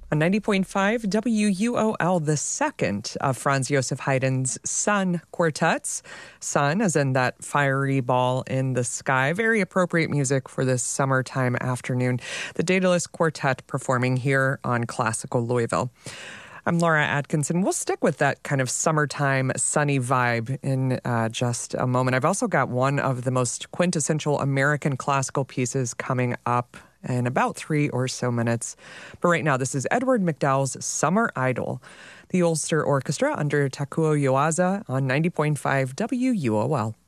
On 90.5 WUOL, the second of Franz Josef Haydn's Sun quartets. Sun, as in that fiery ball in the sky. Very appropriate music for this summertime afternoon. The Daedalus Quartet performing here on Classical Louisville. I'm Laura Atkinson. We'll stick with that kind of summertime sunny vibe in just a moment. I've also got one of the most quintessential American classical pieces coming up in about 3 or so minutes. But right now, this is Edward MacDowell's Summer Idyll, the Ulster Orchestra under Takuo Yuasa on 90.5 WUOL.